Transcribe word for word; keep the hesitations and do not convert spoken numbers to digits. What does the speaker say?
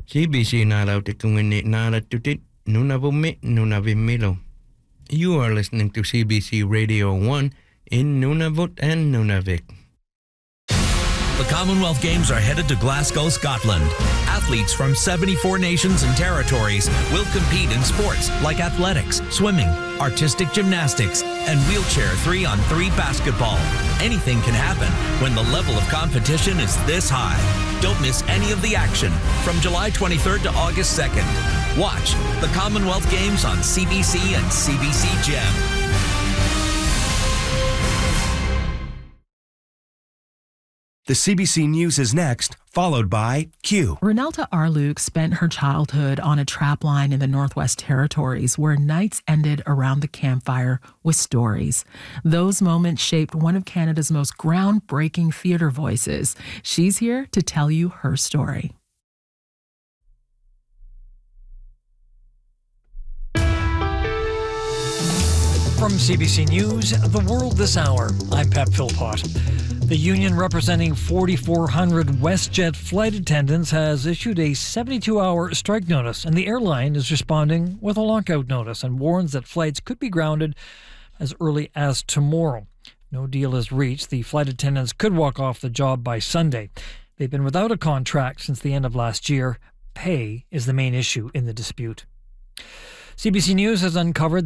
C B C Naraw te kungini nara tutit Nunavummi Nunavimilo. You are listening to C B C Radio one in Nunavut and Nunavik. The Commonwealth Games are headed to Glasgow, Scotland. Athletes from seventy-four nations and territories will compete in sports like athletics, swimming, artistic gymnastics, and wheelchair three on three basketball. Anything can happen when the level of competition is this high. Don't miss any of the action from July twenty-third to August second. Watch the Commonwealth Games on C B C and C B C Gem. The C B C News is next, followed by Q. Renelta Arluke spent her childhood on a trap line in the Northwest Territories where nights ended around the campfire with stories. Those moments shaped one of Canada's most groundbreaking theatre voices. She's here to tell you her story. From C B C News, The World This Hour, I'm Pep Philpott. The union representing forty-four hundred WestJet flight attendants has issued a seventy-two hour strike notice, and the airline is responding with a lockout notice and warns that flights could be grounded as early as tomorrow. No deal is reached. The flight attendants could walk off the job by Sunday. They've been without a contract since the end of last year. Pay is the main issue in the dispute. C B C News has uncovered